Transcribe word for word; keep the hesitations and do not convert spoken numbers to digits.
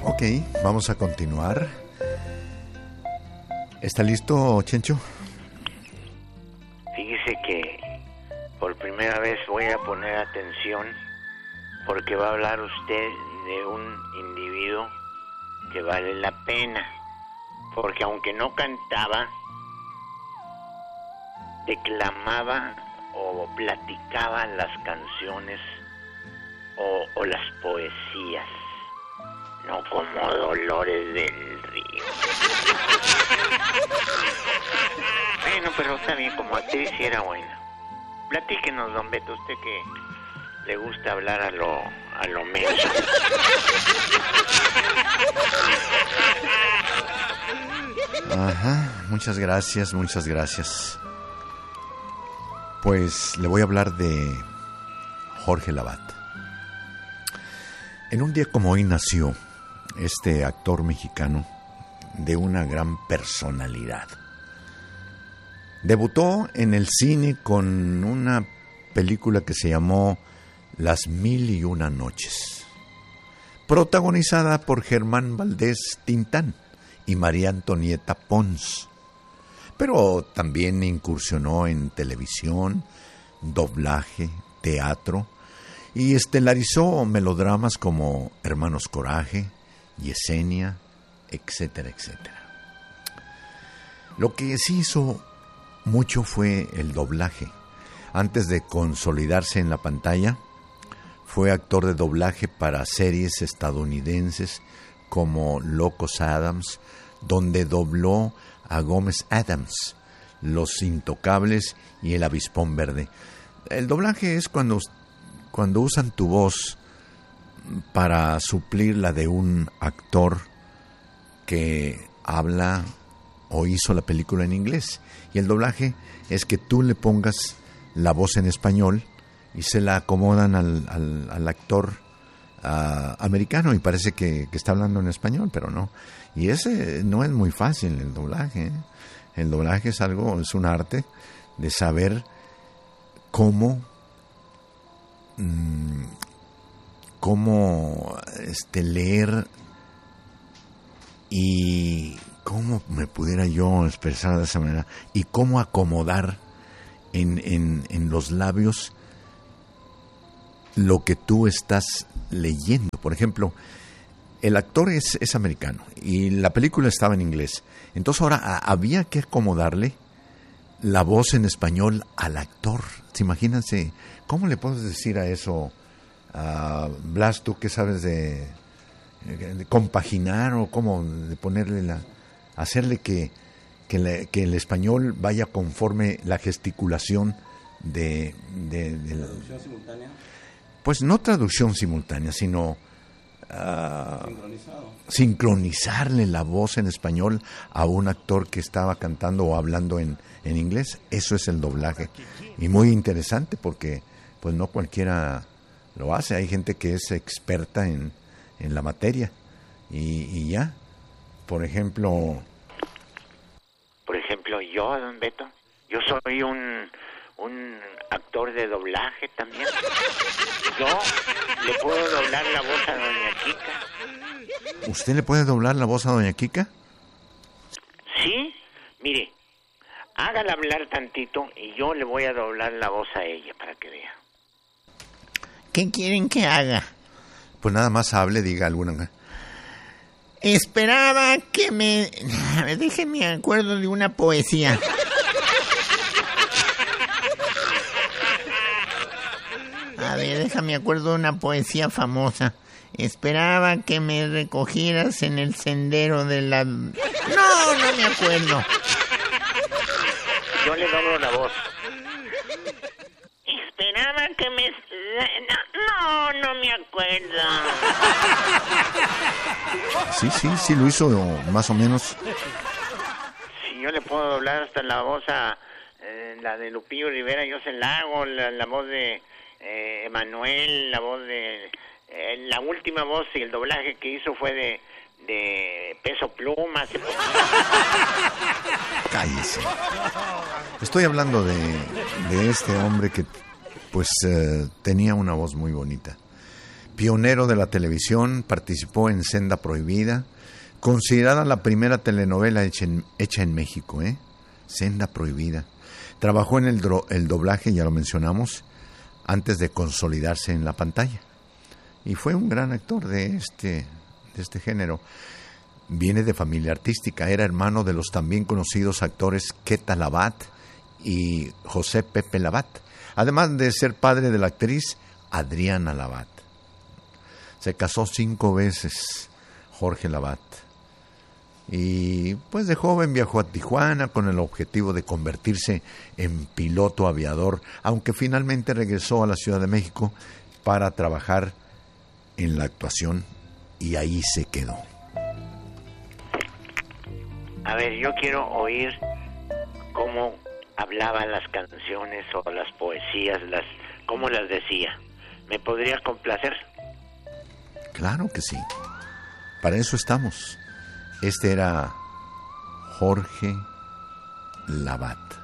Ok, vamos a continuar. ¿Está listo, Chencho? Fíjese que por primera vez voy a poner atención porque va a hablar usted de un individuo que vale la pena, porque aunque no cantaba, declamaba o platicaba las canciones o, o las poesías, no como Dolores del Río. Bueno, pero está bien, como actriz sí era buena. Platíquenos, don Beto, usted que le gusta hablar a lo, a lo menso. Ajá, muchas gracias, muchas gracias. Pues le voy a hablar de Jorge Lavat. En un día como hoy nació este actor mexicano de una gran personalidad. Debutó en el cine con una película que se llamó Las Mil y Una Noches, protagonizada por Germán Valdés Tintán y María Antonieta Pons. Pero también incursionó en televisión, doblaje, teatro y estelarizó melodramas como Hermanos Coraje, Yesenia, etcétera, etcétera. Lo que sí hizo mucho fue el doblaje. Antes de consolidarse en la pantalla, fue actor de doblaje para series estadounidenses como Locos Adams, donde dobló a Gómez Adams, Los Intocables y El Avispón Verde. El doblaje es cuando, cuando usan tu voz para suplir la de un actor que habla o hizo la película en inglés. Y el doblaje es que tú le pongas la voz en español y se la acomodan al, al, al actor uh, americano y parece que, que está hablando en español, pero no. Y ese no es muy fácil, el doblaje, ¿eh? El doblaje es algo, es un arte de saber cómo, mmm, cómo este, leer y cómo me pudiera yo expresar de esa manera y cómo acomodar en, en, en los labios lo que tú estás leyendo. Por ejemplo, el actor es, es americano y la película estaba en inglés. Entonces ahora a, había que acomodarle la voz en español al actor. Imagínense, ¿cómo le puedes decir a eso, a Blas, tú que sabes de, de compaginar o cómo de ponerle la, hacerle que, que, le, que el español vaya conforme la gesticulación de, de, de la, ¿traducción simultánea? Pues no traducción simultánea, sino Uh, sincronizarle la voz en español a un actor que estaba cantando o hablando en, en inglés. Eso es el doblaje y muy interesante porque pues no cualquiera lo hace. Hay gente que es experta en, en la materia y, y ya, por ejemplo por ejemplo yo, don Beto, yo soy un un actor de doblaje también. Yo le puedo doblar la voz a doña Kika. ¿Usted le puede doblar la voz a doña Kika? Sí, mire, hágala hablar tantito y yo le voy a doblar la voz a ella para que vea. ¿Qué quieren que haga? Pues nada más hable, diga alguna. Esperaba que me... Déjenme acuerdo de una poesía. A ver, déjame acuerdo de una poesía famosa. Esperaba que me recogieras en el sendero de la... No, no me acuerdo. Yo le doblo la voz. Esperaba que me... No, no me acuerdo. Sí, sí, sí lo hizo más o menos. Sí, yo le puedo doblar hasta la voz a... Eh, la de Lupillo Rivera, yo se la hago, la, la voz de... Eh, Emanuel, la voz de... Eh, la última voz y el doblaje que hizo fue de, de Peso Pluma. Cállese. Estoy hablando de, de este hombre que pues eh, tenía una voz muy bonita. Pionero de la televisión, participó en Senda Prohibida, considerada la primera telenovela hecha en, hecha en México, ¿eh? Senda Prohibida. Trabajó en el, dro, el doblaje, ya lo mencionamos, antes de consolidarse en la pantalla. Y fue un gran actor de este, de este género. Viene de familia artística, era hermano de los también conocidos actores Queta Labat y José Pepe Labat, además de ser padre de la actriz Adriana Labat. Se casó cinco veces Jorge Labat. Y pues de joven viajó a Tijuana con el objetivo de convertirse en piloto aviador, aunque finalmente regresó a la Ciudad de México para trabajar en la actuación y ahí se quedó. A ver, yo quiero oír cómo hablaban las canciones o las poesías, las cómo las decía. ¿Me podría complacer? Claro que sí. Para eso estamos. Este era Jorge Labat.